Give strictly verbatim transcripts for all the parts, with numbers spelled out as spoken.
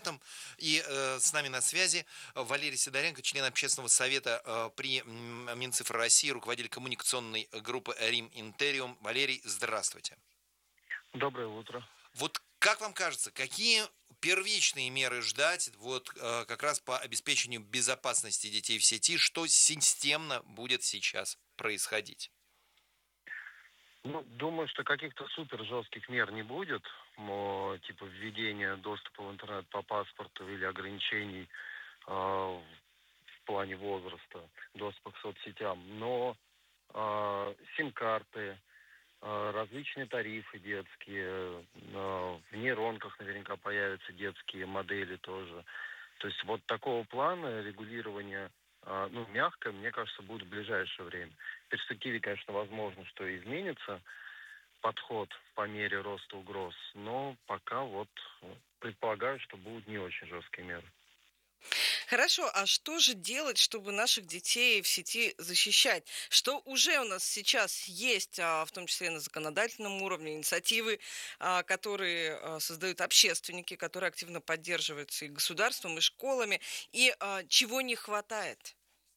экспертом. И э, с нами на связи Валерий Сидоренко, член общественного совета э, при м, Минцифры России, руководитель коммуникационной группы Рим Интериум. Валерий, здравствуйте. Доброе утро. Вот как вам кажется, какие первичные меры ждать вот э, как раз по обеспечению безопасности детей в сети, что системно будет сейчас происходить? Ну, думаю, что каких-то супер жестких мер не будет, но, типа введения доступа в интернет по паспорту или ограничений э, в в плане возраста, доступа к соцсетям. Но э, сим-карты, э, различные тарифы детские, э, в нейронках наверняка появятся детские модели тоже. То есть вот такого плана регулирования, а, ну, мягко, мне кажется, будет в ближайшее время. В перспективе, конечно, возможно, что изменится подход по мере роста угроз, но пока вот э, предполагаю, что будут не очень жесткие меры. Хорошо, а что же делать, чтобы наших детей в сети защищать? Что уже у нас сейчас есть, а, в том числе на законодательном уровне, инициативы, а, которые а, создают общественники, которые активно поддерживаются и государством, и школами, и а, чего не хватает?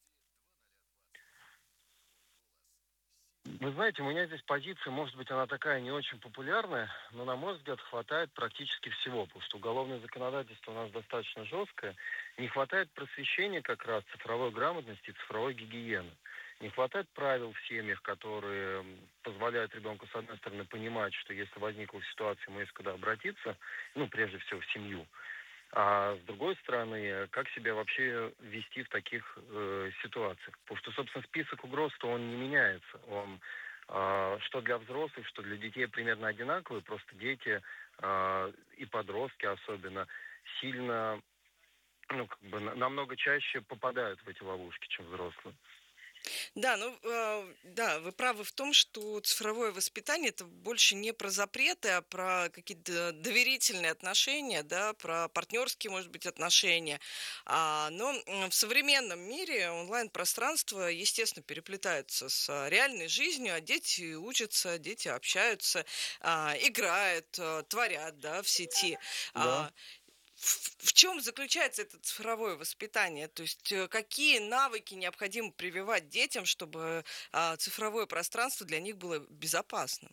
Вы знаете, у меня здесь позиция, может быть, она такая не очень популярная, но, на мой взгляд, хватает практически всего, потому что уголовное законодательство у нас достаточно жесткое. Не хватает просвещения как раз цифровой грамотности и цифровой гигиены. Не хватает правил в семьях, которые м, позволяют ребенку, с одной стороны, понимать, что если возникла ситуация, ему есть куда обратиться, ну, прежде всего, в семью. А с другой стороны, э, как себя вообще вести в таких э, ситуациях? Потому что, собственно, список угроз-то он не меняется. Он а, что для взрослых, что для детей примерно одинаковый. Просто дети а, и подростки особенно сильно, ну, как бы на- намного чаще попадают в эти ловушки, чем взрослые. Да, ну, э, да, вы правы в том, что цифровое воспитание это больше не про запреты, а про какие-то доверительные отношения, да, про партнерские, может быть, отношения. А, но м, в современном мире онлайн-пространство, естественно, переплетается с а, реальной жизнью, а дети учатся, дети общаются, а, играют, а, творят, да, в сети. Да. А, в в чем заключается это цифровое воспитание? То есть, э, какие навыки необходимо прививать детям, чтобы, а, цифровое пространство для них было безопасным?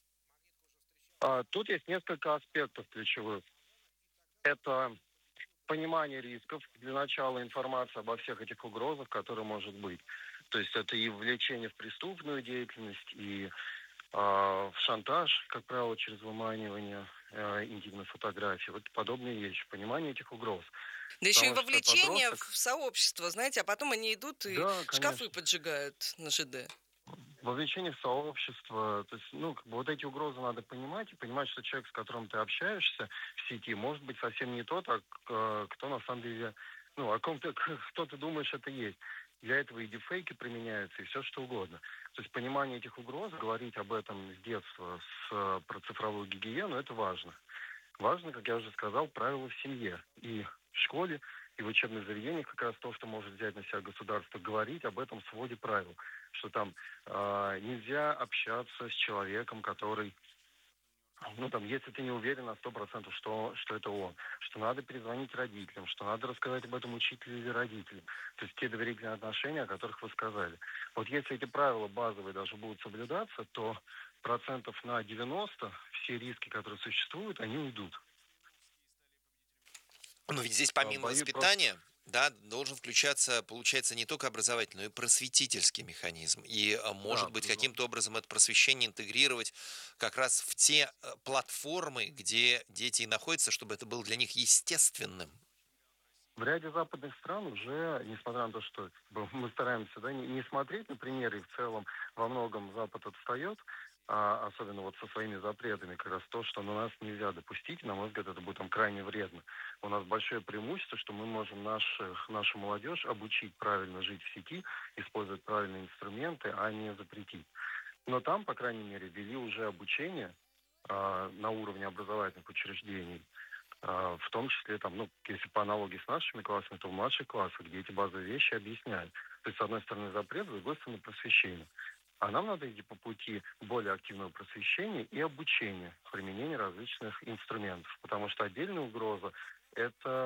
А, тут есть несколько аспектов ключевых. Это понимание рисков, для начала информация обо всех этих угрозах, которые может быть. То есть это и вовлечение в преступную деятельность, и а, в шантаж, как правило, через выманивание э, интимных фотографий. Вот подобные вещи, понимание этих угроз. Да еще и Потому что вовлечение в подросток, сообщество, знаете, а потом они идут и да, шкафы конечно, поджигают на ЖД. вовлечение в сообщество, то есть, ну, как бы вот эти угрозы надо понимать и понимать, что человек, с которым ты общаешься в сети, может быть совсем не тот, а к- э, кто на самом деле, ну, о ком ты, кто ты думаешь, это есть. Для этого и дефейки применяются, и все что угодно. То есть понимание этих угроз, говорить об этом с детства, с, э, про цифровую гигиену, это важно. Важно, как я уже сказал, правила в семье и в школе, и в учебных заведениях как раз то, что может взять на себя государство, говорить об этом в своде правил, что там а, нельзя общаться с человеком, который, ну там, если ты не уверен на сто процентов, что, что это он, что надо перезвонить родителям, что надо рассказать об этом учителю или родителям. То есть те доверительные отношения, о которых вы сказали. Вот если эти правила базовые даже будут соблюдаться, то процентов на девяносто все риски, которые существуют, они уйдут. Но ведь здесь А, помимо Боюсь просто. воспитания, да, должен включаться, получается, не только образовательный, но и просветительский механизм. И, а, Да, может быть, безусловно. каким-то образом это просвещение интегрировать как раз в те э, платформы, где дети и находятся, чтобы это было для них естественным. В ряде западных стран уже, несмотря на то, что как бы, мы стараемся да, не, не смотреть на примеры, и в целом во многом Запад отстает, а, особенно вот со своими запретами, как раз то, что на нас нельзя допустить, на мой взгляд, это будет там крайне вредно. У нас большое преимущество, что мы можем наших, нашу молодежь обучить правильно жить в сети, использовать правильные инструменты, а не запретить. Но там, по крайней мере, ввели уже обучение а, на уровне образовательных учреждений, а, в том числе, там, ну, если по аналогии с нашими классами, то в младших классах, где эти базовые вещи объясняют. То есть, с одной стороны, запрет, с другой стороны, просвещение. А нам надо идти по пути более активного просвещения и обучения применения различных инструментов. Потому что отдельная угроза– это